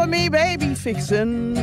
for me, baby fixin'.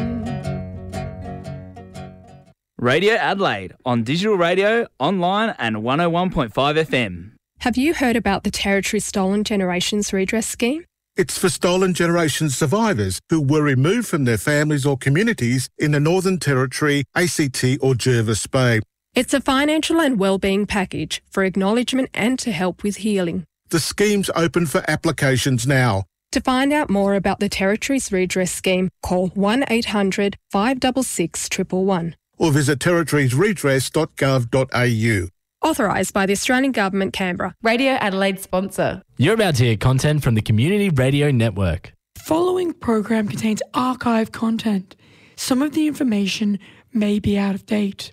Radio Adelaide on digital radio, online and 101.5 FM. Have you heard about the Territory Stolen Generations Redress Scheme? It's for Stolen Generations survivors who were removed from their families or communities in the Northern Territory, ACT or Jervis Bay. It's a financial and wellbeing package for acknowledgement and to help with healing. The scheme's open for applications now. To find out more about the Territories Redress Scheme, call 1800 566 111. Or visit territoriesredress.gov.au. Authorised by the Australian Government, Canberra. Radio Adelaide sponsor. You're about to hear content from the Community Radio Network. Following program contains archive content. Some of the information may be out of date.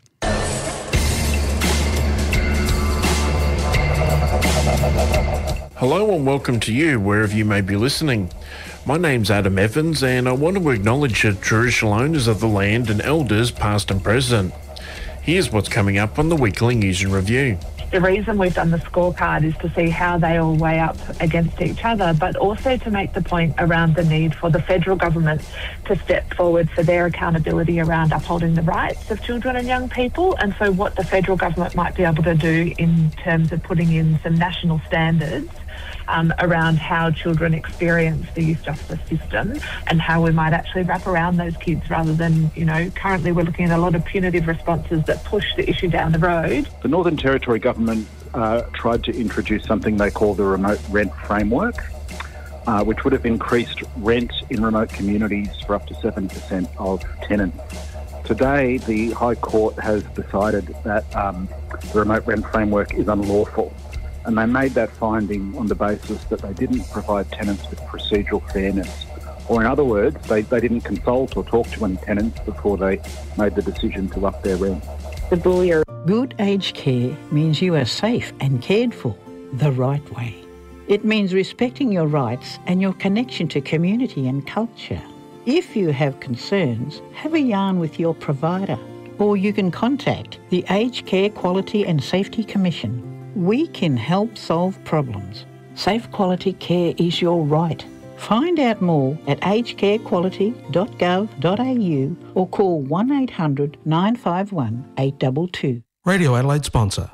Hello and welcome to you, wherever you may be listening. My name's Adam Evans and I want to acknowledge the traditional owners of the land and elders past and present. Here's what's coming up on the weekly News and Review. The reason we've done the scorecard is to see how they all weigh up against each other, but also to make the point around the need for the federal government to step forward for their accountability around upholding the rights of children and young people, and so what the federal government might be able to do in terms of putting in some national standards around how children experience the youth justice system and how we might actually wrap around those kids rather than, currently we're looking at a lot of punitive responses that push the issue down the road. The Northern Territory government tried to introduce something they call the remote rent framework, which would have increased rent in remote communities for up to 7% of tenants. Today, the High Court has decided that the remote rent framework is unlawful. And they made that finding on the basis that they didn't provide tenants with procedural fairness. Or in other words, they didn't consult or talk to any tenants before they made the decision to up their rent. The bullier. Good aged care means you are safe and cared for the right way. It means respecting your rights and your connection to community and culture. If you have concerns, have a yarn with your provider, or you can contact the Aged Care Quality and Safety Commission. We can help solve problems. Safe quality care is your right. Find out more at agedcarequality.gov.au or call 1800 951 822. Radio Adelaide sponsor.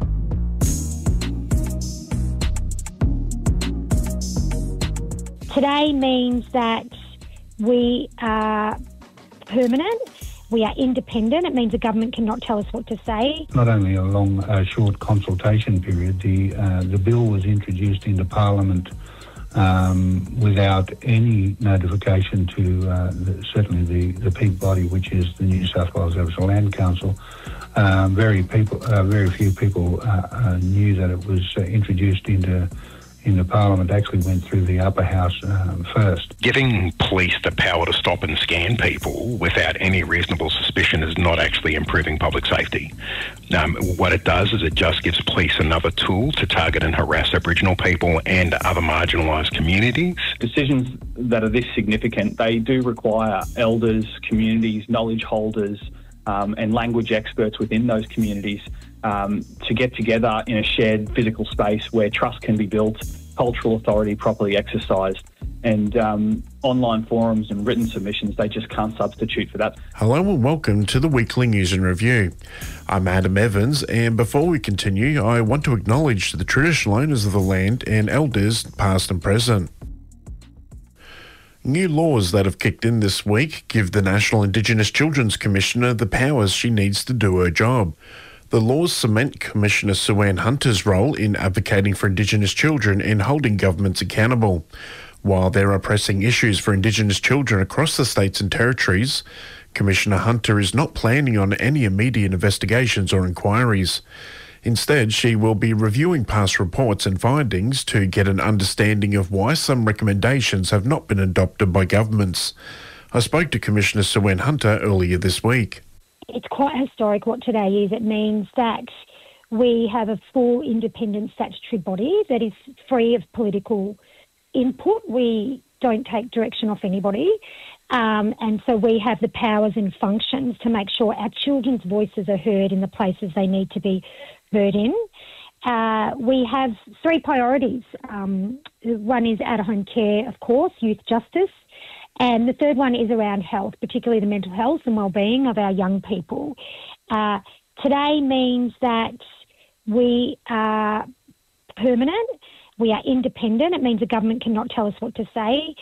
Today means that we are permanent. We are independent. It means the government cannot tell us what to say. Not only a long, short consultation period, the bill was introduced into Parliament without any notification to certainly the peak body, which is the New South Wales Aboriginal Land Council. Very few people knew that it was introduced into Parliament. Actually went through the upper house first. Giving police the power to stop and scan people without any reasonable suspicion is not actually improving public safety. What it does is it just gives police another tool to target and harass Aboriginal people and other marginalised communities. Decisions that are this significant, they do require elders, communities, knowledge holders and language experts within those communities to get together in a shared physical space where trust can be built, cultural authority properly exercised, and online forums and written submissions, they just can't substitute for that. Hello and welcome to the Weekly News and Review. I'm Adam Evans, and before we continue, I want to acknowledge the traditional owners of the land and elders past and present. New laws that have kicked in this week give the National Indigenous Children's Commissioner the powers she needs to do her job. The laws cement Commissioner Sue-Ann Hunter's role in advocating for Indigenous children and holding governments accountable. While there are pressing issues for Indigenous children across the states and territories, Commissioner Hunter is not planning on any immediate investigations or inquiries. Instead, she will be reviewing past reports and findings to get an understanding of why some recommendations have not been adopted by governments. I spoke to Commissioner Sue-Ann Hunter earlier this week. It's quite historic what today is. It means that we have a full independent statutory body that is free of political input. We don't take direction off anybody. And so we have the powers and functions to make sure our children's voices are heard in the places they need to be heard in. We have three priorities. One is out-of-home care, of course, youth justice, And the third one is around health, particularly the mental health and wellbeing of our young people. Today means that we are permanent, we are independent. It means the government cannot tell us what to say.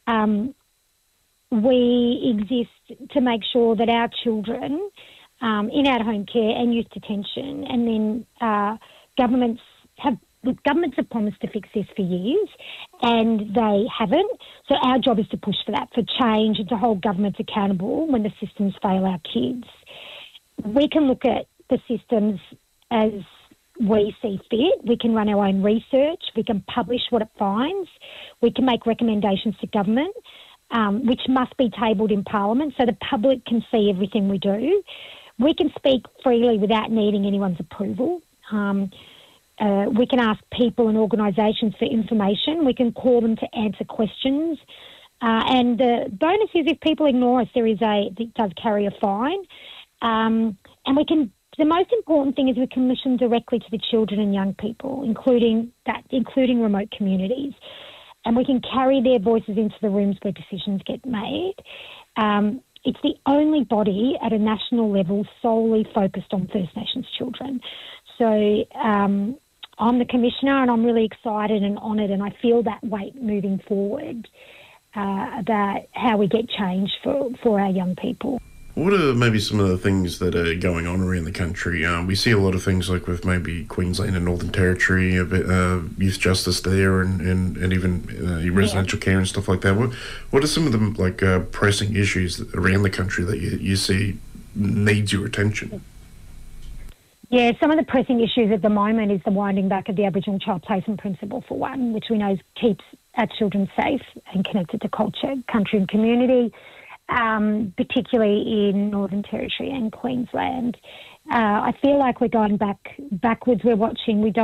We exist to make sure that our children in out-of-home care and youth detention, and then governments have promised to fix this for years, and they haven't. So our job is to push for that, for change, and to hold governments accountable when the systems fail our kids. We can look at the systems as we see fit. We can run our own research. We can publish what it finds. We can make recommendations to government, which must be tabled in Parliament so the public can see everything we do. We can speak freely without needing anyone's approval. We can ask people and organisations for information. We can call them to answer questions. And the bonus is if people ignore us, it does carry a fine. And the most important thing is we can listen directly to the children and young people, including remote communities. And we can carry their voices into the rooms where decisions get made. It's the only body at a national level solely focused on First Nations children. So I'm the Commissioner and I'm really excited and honoured, and I feel that weight moving forward about how we get change for our young people. What are maybe some of the things that are going on around the country? We see a lot of things like with maybe Queensland and Northern Territory, a bit youth justice there, and even residential care and stuff like that. What are some of the pressing issues around the country that you see needs your attention? Yeah, some of the pressing issues at the moment is the winding back of the Aboriginal Child Placement Principle, for one, which we know keeps our children safe and connected to culture, country and community. Particularly in Northern Territory and Queensland. I feel like we're going backwards. We're watching where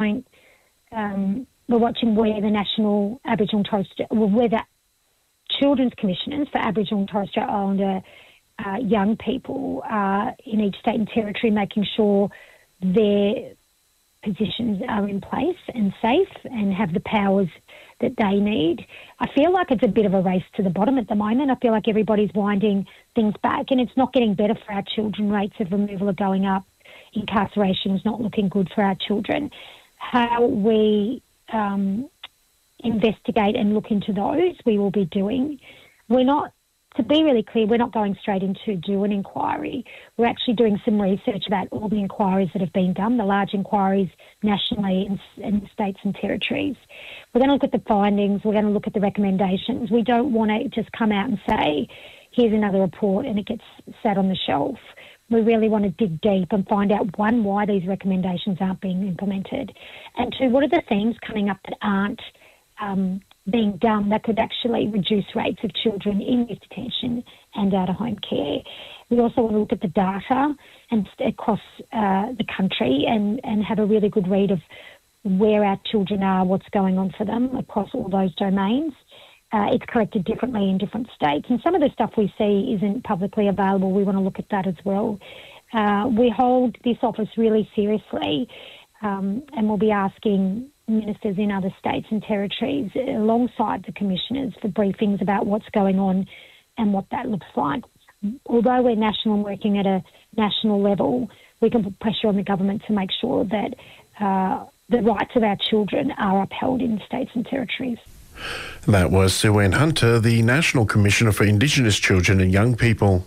the National Aboriginal and Torres Strait, where the Children's Commissioners for Aboriginal and Torres Strait Islander young people are in each state and territory, making sure their positions are in place and safe and have the powers that they need. I feel like it's a bit of a race to the bottom at the moment. I feel like everybody's winding things back and it's not getting better for our children. Rates of removal are going up. Incarceration is not looking good for our children. How we investigate and look into those, we will be doing. To be really clear, we're not going straight in to do an inquiry. We're actually doing some research about all the inquiries that have been done, the large inquiries nationally in states and territories. We're going to look at the findings. We're going to look at the recommendations. We don't want to just come out and say, here's another report and it gets sat on the shelf. We really want to dig deep and find out, one, why these recommendations aren't being implemented, and two, what are the themes coming up that aren't being done that could actually reduce rates of children in youth detention and out-of-home care. We also want to look at the data and across the country and have a really good read of where our children are, what's going on for them across all those domains. It's collected differently in different states, and some of the stuff we see isn't publicly available. We want to look at that as well. We hold this office really seriously, and we'll be asking ministers in other states and territories alongside the commissioners for briefings about what's going on and what that looks like. Although we're national and working at a national level, we can put pressure on the government to make sure that the rights of our children are upheld in states and territories. That was Sue-Ann Hunter, the National Commissioner for Indigenous Children and Young People.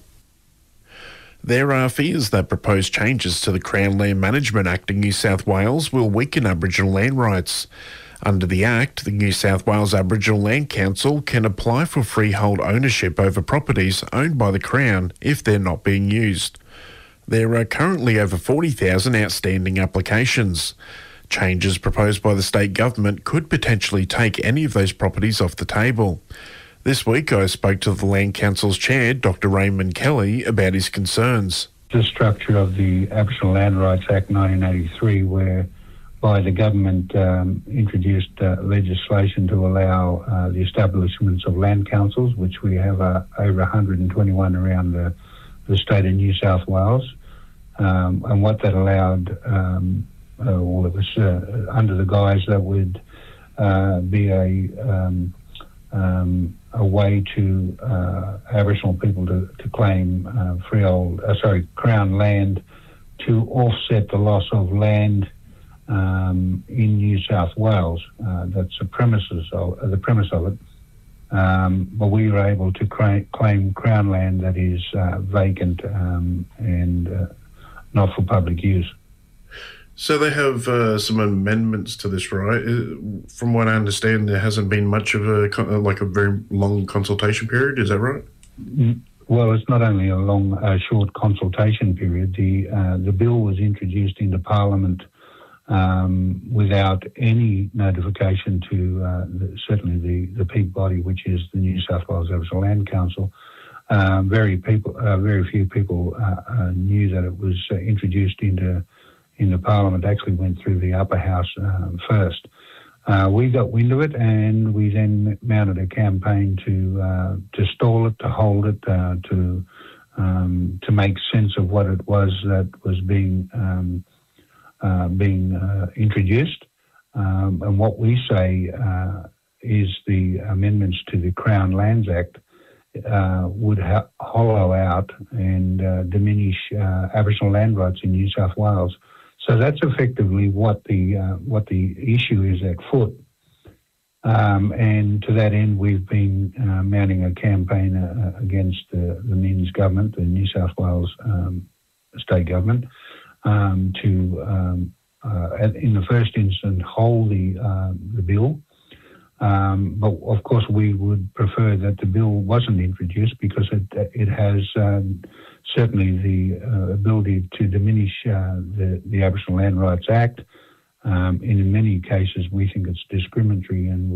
There are fears that proposed changes to the Crown Land Management Act in New South Wales will weaken Aboriginal land rights. Under the Act, the New South Wales Aboriginal Land Council can apply for freehold ownership over properties owned by the Crown if they're not being used. There are currently over 40,000 outstanding applications. Changes proposed by the state government could potentially take any of those properties off the table. This week I spoke to the Land Council's chair, Dr. Raymond Kelly, about his concerns. The structure of the Aboriginal Land Rights Act 1983, whereby the government introduced legislation to allow the establishments of land councils, which we have over 121 around the state of New South Wales. And what that allowed all of us under the guise that would be a a way to Aboriginal people to claim Crown land to offset the loss of land in New South Wales. That's the premise of it. But we were able to claim Crown land that is vacant and not for public use. So they have some amendments to this, right? From what I understand, there hasn't been much of a very long consultation period. Is that right? Well, it's not only a short consultation period. The bill was introduced into Parliament without any notification to certainly the peak body, which is the New South Wales Aboriginal Land Council. Very few people knew that it was introduced into Parliament. Actually went through the upper house first. We got wind of it, and we then mounted a campaign to stall it, to hold it, to make sense of what it was that was being introduced. And what we say is the amendments to the Crown Lands Act would hollow out and diminish Aboriginal land rights in New South Wales. So that's effectively what the issue is at foot. And to that end, we've been mounting a campaign against the Minns government, the New South Wales state government, to in the first instance hold the bill. But of course, we would prefer that the bill wasn't introduced because it has certainly the ability to diminish the Aboriginal Land Rights Act. In many cases, we think it's discriminatory, and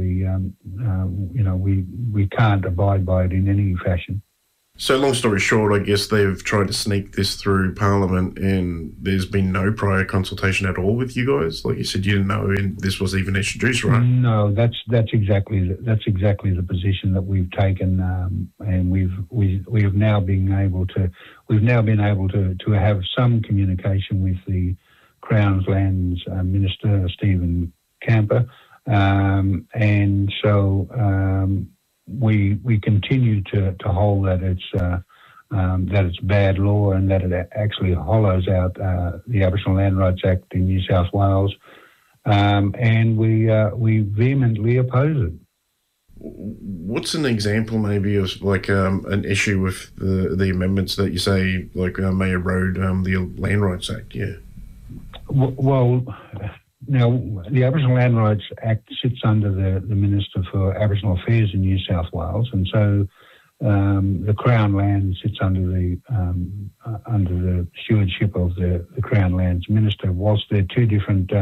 we can't abide by it in any fashion. So long story short, I guess they've tried to sneak this through Parliament, and there's been no prior consultation at all with you guys. Like you said, you didn't know this was even introduced, right? No, that's exactly the position that we've taken, and we have now been able to have some communication with the Crown Lands Minister Stephen Camper, and so. We continue to hold that it's bad law and that it actually hollows out the Aboriginal Land Rights Act in New South Wales, and we vehemently oppose it. What's an example maybe of an issue with the amendments that you say may erode the Land Rights Act? Yeah. Well. Now, the Aboriginal Land Rights Act sits under the Minister for Aboriginal Affairs in New South Wales, and so the Crown Land sits under the stewardship of the Crown Lands Minister. Whilst they're two different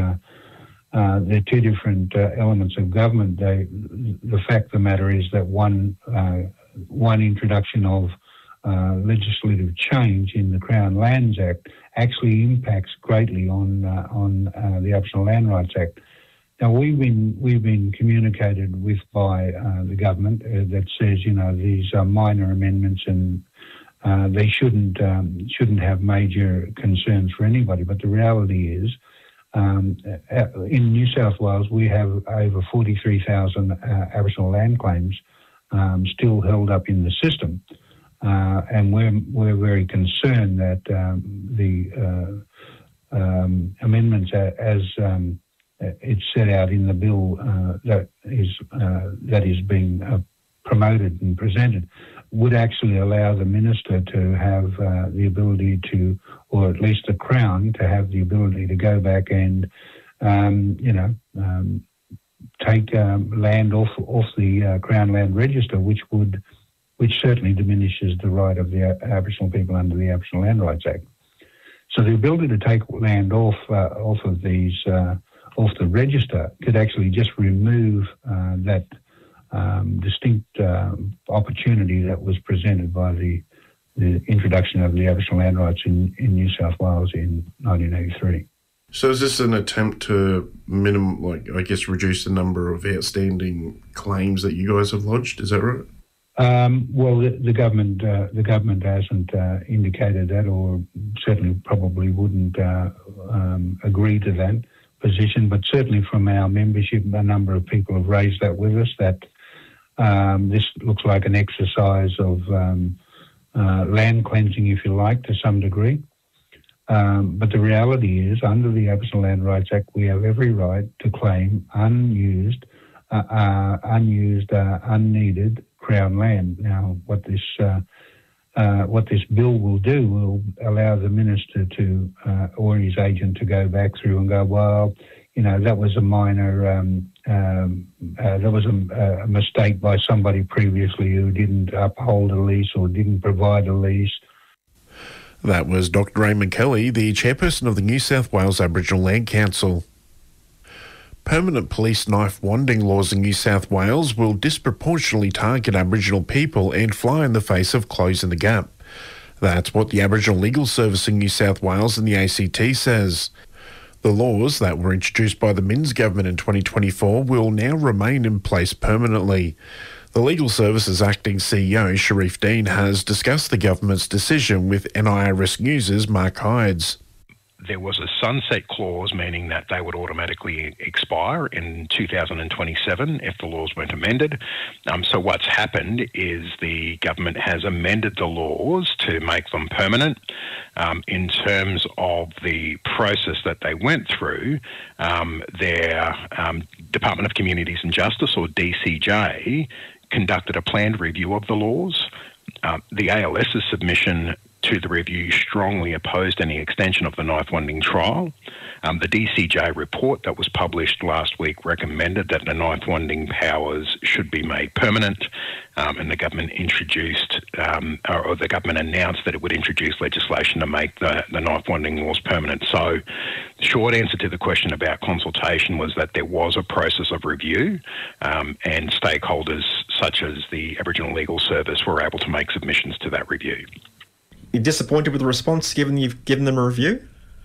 elements of government, the fact of the matter is that one introduction of legislative change in the Crown Lands Act actually impacts greatly on the Aboriginal Land Rights Act. Now we've been communicated with by the government that says these are minor amendments and they shouldn't have major concerns for anybody. But the reality is, in New South Wales we have over 43,000 Aboriginal land claims still held up in the system. And we're very concerned that the amendments as it's set out in the bill that is being promoted and presented would actually allow the minister to have the ability to, or at least the Crown to have the ability to go back and take land off the Crown Land Register, which certainly diminishes the right of the Aboriginal people under the Aboriginal Land Rights Act. So the ability to take land off of these off the register could actually just remove that distinct opportunity that was presented by the introduction of the Aboriginal land rights in New South Wales in 1983. So is this an attempt to reduce the number of outstanding claims that you guys have lodged? Is that right? Well, the government hasn't indicated that, or certainly probably wouldn't agree to that position. But certainly from our membership, a number of people have raised that with us, that This looks like an exercise of land cleansing, if you like, to some degree. But the reality is, under the Aboriginal Land Rights Act, we have every right to claim unused, unneeded Crown land. Now, what this bill will do will allow the minister to, or his agent, to go back through and go, well, you know, that was a minor, that was a mistake by somebody previously who didn't uphold a lease or didn't provide a lease. That was Dr. Raymond Kelly, the chairperson of the New South Wales Aboriginal Land Council. Permanent police knife wanding laws in New South Wales will disproportionately target Aboriginal people and fly in the face of Closing the Gap. That's what the Aboriginal Legal Service in New South Wales and the ACT says. The laws that were introduced by the Minns government in 2024 will now remain in place permanently. The Legal Services Acting CEO, Sharif Dean, has discussed the government's decision with NIRS News' Mark Hydes. There was a sunset clause, meaning that they would automatically expire in 2027 if the laws weren't amended. So what's happened is the government has amended the laws to make them permanent. In terms of the process that they went through, their Department of Communities and Justice, or DCJ, conducted a planned review of the laws. The ALS's submission to the review strongly opposed any extension of the knife wanding trial. The DCJ report that was published last week recommended that the knife wanding powers should be made permanent, and the government introduced, or the government announced that it would introduce legislation to make the knife wanding laws permanent. So the short answer to the question about consultation was that there was a process of review, and stakeholders such as the Aboriginal Legal Service were able to make submissions to that review. You're disappointed with the response given you've given them a review?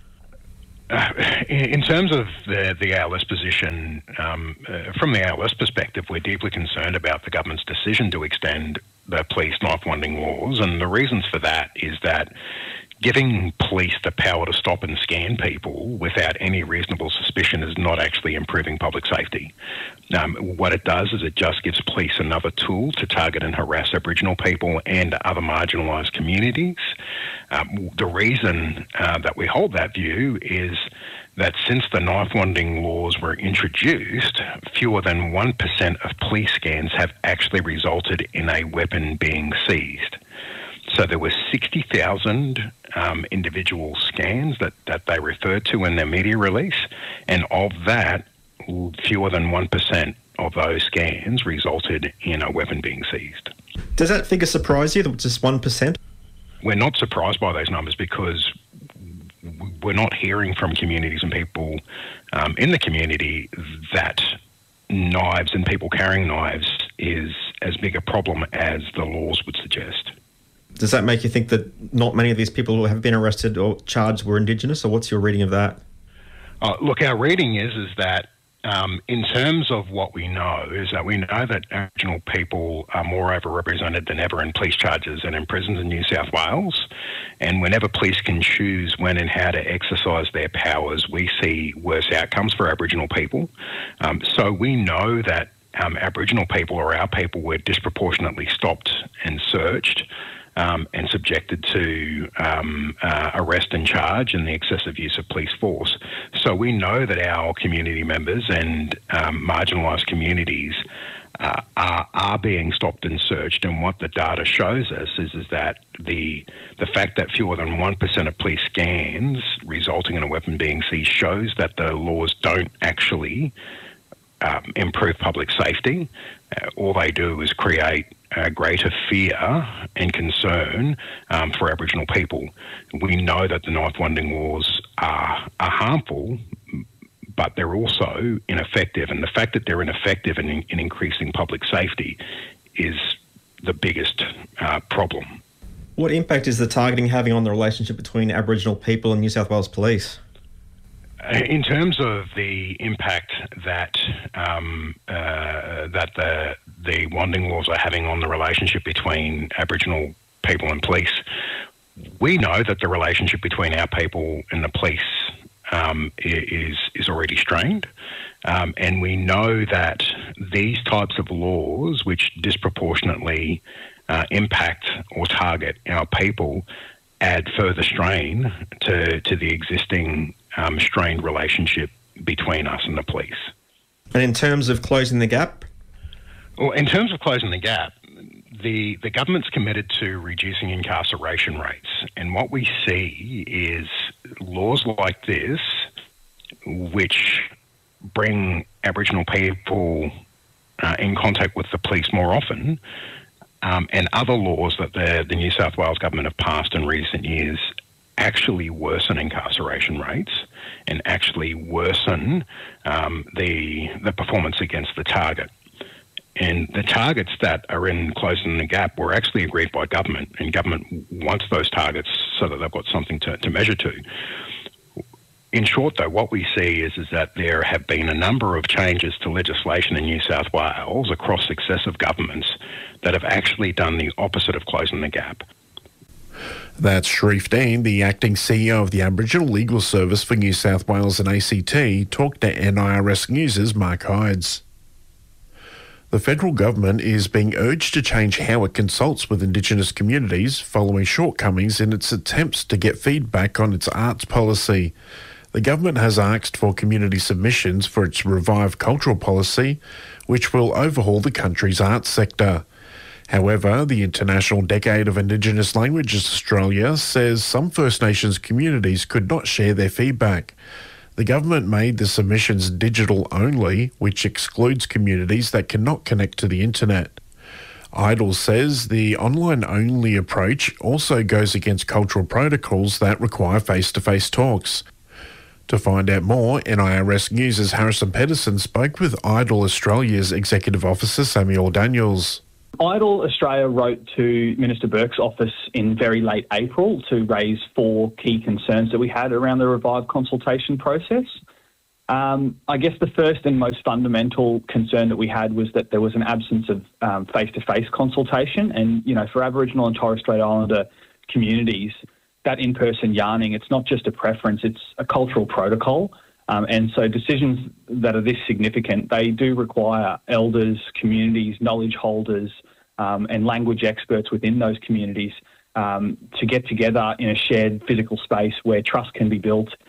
In terms of the ALS position, from the ALS perspective, we're deeply concerned about the government's decision to extend the police knife wanding laws, and the reasons for that is that giving police the power to stop and scan people without any reasonable suspicion is not actually improving public safety. What it does is it just gives police another tool to target and harass Aboriginal people and other marginalised communities. The reason that we hold that view is that since the knife wanding laws were introduced, fewer than 1% of police scans have actually resulted in a weapon being seized. So there were 60,000 individual scans that they referred to in their media release, and of that, fewer than 1% of those scans resulted in a weapon being seized. Does that figure surprise you, just 1%? We're not surprised by those numbers because we're not hearing from communities and people in the community that knives and people carrying knives is as big a problem as the laws would suggest. Does that make you think that not many of these people who have been arrested or charged were Indigenous, or what's your reading of that? Look, our reading is that in terms of what we know, is that we know that Aboriginal people are more overrepresented than ever in police charges and in prisons in New South Wales. And whenever police can choose when and how to exercise their powers, we see worse outcomes for Aboriginal people. So we know that Aboriginal people, or our people, were disproportionately stopped and searched and subjected to arrest and charge and the excessive use of police force. So we know that our community members and marginalised communities are being stopped and searched, and what the data shows us is that the fact that fewer than 1% of police scans resulting in a weapon being seized shows that the laws don't actually improve public safety. All they do is create greater fear and concern for Aboriginal people. We know that the knife wanding laws are harmful, but they're also ineffective. And the fact that they're ineffective in increasing public safety is the biggest problem. What impact is the targeting having on the relationship between Aboriginal people and New South Wales Police? In terms of the impact that that the wanding laws are having on the relationship between Aboriginal people and police, we know that the relationship between our people and the police is already strained. And we know that these types of laws, which disproportionately impact or target our people, add further strain to the existing strained relationship between us and the police. And in terms of closing the gap? Well, in terms of closing the gap, the government's committed to reducing incarceration rates. And what we see is laws like this, which bring Aboriginal people in contact with the police more often, and other laws that the New South Wales government have passed in recent years actually worsen incarceration rates and actually worsen the performance against the target. And the targets that are in closing the gap were actually agreed by government, and government wants those targets so that they've got something to measure to. In short, though, what we see is that there have been a number of changes to legislation in New South Wales across successive governments that have actually done the opposite of closing the gap. That's Sharif Dean, the acting CEO of the Aboriginal Legal Service for New South Wales and ACT, talked to NIRS News' Mark Hydes. The federal government is being urged to change how it consults with Indigenous communities following shortcomings in its attempts to get feedback on its arts policy. The government has asked for community submissions for its revived cultural policy, which will overhaul the country's arts sector. However, the International Decade of Indigenous Languages Australia says some First Nations communities could not share their feedback. The government made the submissions digital only, which excludes communities that cannot connect to the internet. IDLE says the online-only approach also goes against cultural protocols that require face-to-face talks. To find out more, NIRS News' Harrison Pedersen spoke with IDLE Australia's Executive Officer Samuel Daniels. IDLE Australia wrote to Minister Burke's office in very late April to raise 4 key concerns that we had around the revived consultation process. I guess the first and most fundamental concern that we had was that there was an absence of face-to-face consultation. And, you know, for Aboriginal and Torres Strait Islander communities, that in-person yarning, it's not just a preference, it's a cultural protocol. And so decisions that are this significant, they do require elders, communities, knowledge holders, and language experts within those communities to get together in a shared physical space where trust can be built